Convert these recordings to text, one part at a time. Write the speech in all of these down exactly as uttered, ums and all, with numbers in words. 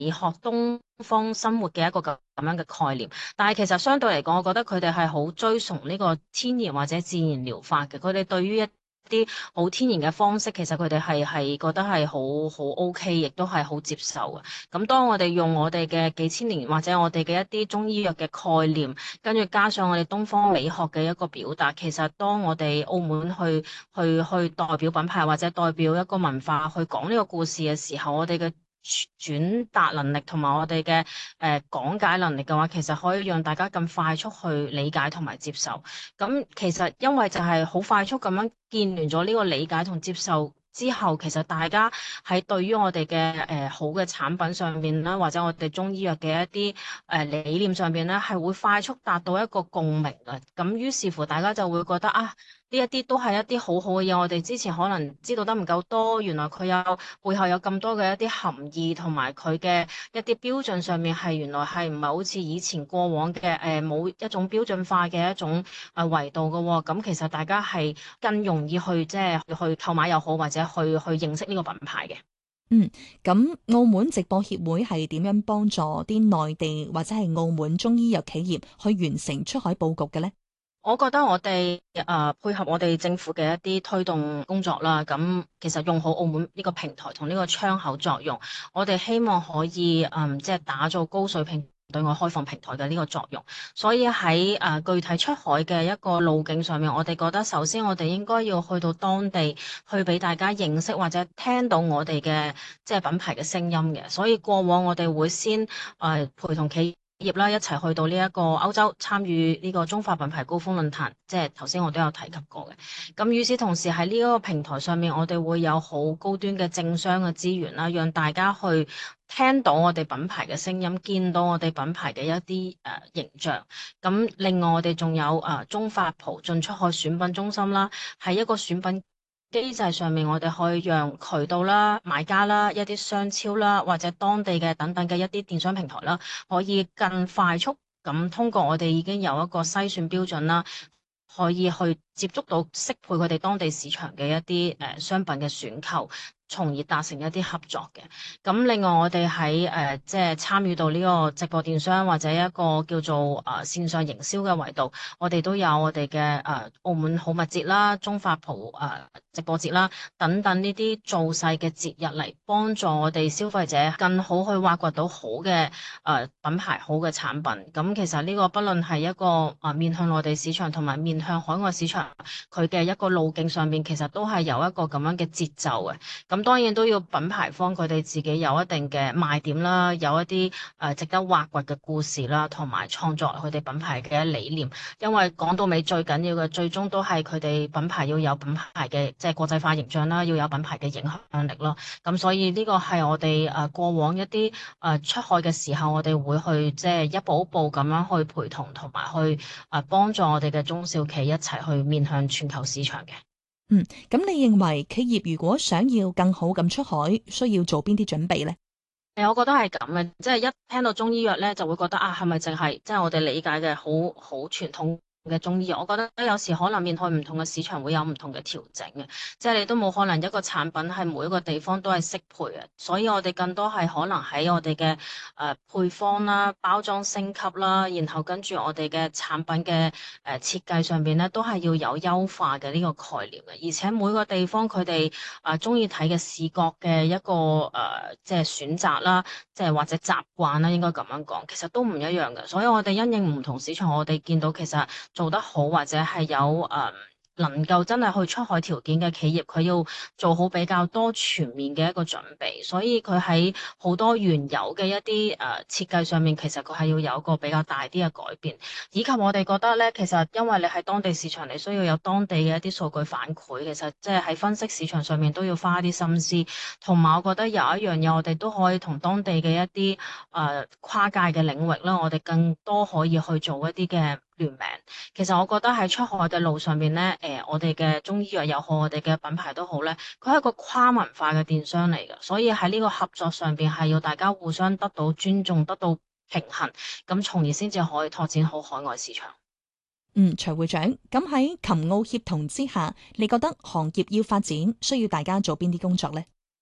學東方生活嘅一個咁咁樣嘅概念。但係其實相對嚟講，我覺得佢哋係好追崇呢個天然或者自然療法嘅。佢哋對於一啲好天然嘅方式，其實佢哋係係覺得係好好 OK，亦都係好接受嘅。咁當我哋用我哋嘅幾千年或者我哋嘅一啲中醫藥嘅概念，跟住加上我哋東方美學嘅一個表達，其實當我哋澳門去去去代表品牌或者代表一個文化去講呢個故事嘅時候，我哋嘅轉達能力同埋我哋嘅誒講解能力嘅話，其實可以讓大家更快速去理解同埋接受。咁其實因為就係好快速咁樣建聯咗呢個理解同接受之後，其實大家喺對於我哋嘅誒好嘅產品上面啦，或者我哋中醫藥嘅一啲誒、呃、理念上邊咧，係會快速達到一個共鳴嘅。咁於是乎大家就會覺得啊，呢一啲都係一啲好好嘅嘢，我哋之前可能知道得唔夠多，原來佢有背後有咁多嘅一啲含義，同埋佢嘅一啲標準上面係原來係唔係好似以前過往嘅誒冇一種標準化嘅一種誒維度嘅喎。咁其實大家係更容易去即係去購買又好，或者去去認識呢個品牌嘅。 嗯，咁澳門直播協會係點樣幫助啲內地或者係澳門中醫藥企業去完成出海佈局嘅呢？ 我覺得我哋誒、呃、配合我哋政府嘅一啲推動工作啦，咁其實用好澳門呢個平台同呢個窗口作用，我哋希望可以嗯即係打造高水平對外開放平台嘅呢個作用。所以喺誒、呃、具體出海嘅一個路徑上面，我哋覺得首先我哋應該要去到當地去俾大家認識或者聽到我哋嘅即係品牌嘅聲音嘅。所以過往我哋會先誒、呃、陪同企業啦，一齊去到呢一個歐洲參與呢個中法品牌高峰論壇，即係頭先我都有提及過嘅。咁與此同時喺呢一個平台上面，我哋會有好高端嘅政商嘅資源啦，讓大家去聽到我哋品牌嘅聲音，見到我哋品牌嘅一啲誒、呃、形象。咁另外我哋仲有誒、呃、中法葡進出海選品中心啦，係一個選品機制上面，我哋可以讓渠道啦、買家啦、一啲商超啦，或者當地嘅等等嘅一啲電商平台啦，可以更快速咁通過我哋已經有一個篩選標準啦，可以去接觸到適配佢哋當地市場嘅一啲誒、呃、商品嘅選購，從而達成一啲合作嘅。咁另外我哋喺誒即係參與到呢個直播電商或者一個叫做誒、呃、線上營銷嘅維度，我哋都有我哋嘅誒澳門好物節啦、中法葡誒、呃、直播節啦等等呢啲造勢嘅節日嚟幫助我哋消費者更好去挖掘到好嘅誒、呃、品牌、好嘅產品。咁其實呢個不論係一個誒、呃、面向內地市場同埋面向海外市場，佢嘅一個路徑上面其實都係有一個咁樣嘅節奏嘅。咁當然都要品牌方佢哋自己有一定嘅賣點啦，有一啲誒、呃、值得挖掘嘅故事啦，同埋創作佢哋品牌嘅理念。因為講到尾最緊要嘅，最終都係佢哋品牌要有品牌嘅即係國際化形象啦，要有品牌嘅影響力咯。咁所以呢個係我哋誒、呃、過往一啲誒、呃、出海嘅時候，我哋會去即係一步一步咁樣去陪同同埋去誒、呃、幫助我哋嘅中小企一齊去面向全球市場嘅。 嗯，咁你認為企業如果想要更好咁出海，需要做邊啲準備呢？ 誒，我覺得係咁嘅，即係一聽到中醫藥咧，就會覺得啊，係咪淨係即係我哋理解嘅好好傳統嘅中醫藥？我覺得有時可能面對唔同嘅市場會有唔同嘅調整嘅，即係你都冇可能一個產品係每一個地方都係適配嘅，所以我哋更多係可能喺我哋嘅誒配方啦、包裝升級啦，然後跟住我哋嘅產品嘅誒設計上邊咧，都係要有優化嘅呢個概念嘅，而且每個地方佢哋啊中意睇嘅視覺嘅一個誒、呃、即係選擇啦。即係或者習慣啦，應該咁樣講，其實都唔一樣嘅。所以我哋因應唔同市場，我哋見到其實做得好或者係有誒、呃、能夠真係去出海條件嘅企業，佢要做好比較多全面嘅一個準備。所以佢喺好多原有嘅一啲誒、呃、設計上面，其實佢係要有一個比較大啲嘅改變。以及我哋覺得咧，其實因為你喺當地市場，你需要有當地嘅一啲數據反饋，其實即係喺分析市場上面都要花啲心思。同埋，我覺得有一樣嘢，我哋都可以同當地嘅一啲誒、呃、跨界嘅領域啦，我哋更多可以去做一啲嘅聯名。其實我覺得喺出海嘅路上面咧，誒、呃，我哋嘅中醫藥又好，我哋嘅品牌都好咧，佢係一個跨文化嘅電商嚟嘅，所以喺呢個合作上邊係要大家互相得到尊重，得到平衡，咁從而先至可以拓展好海外市場。 嗯，徐會長，咁喺琴澳協同之下，你覺得行業要發展需要大家做邊啲工作呢？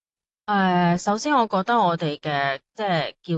誒，首先我覺得我哋嘅即係叫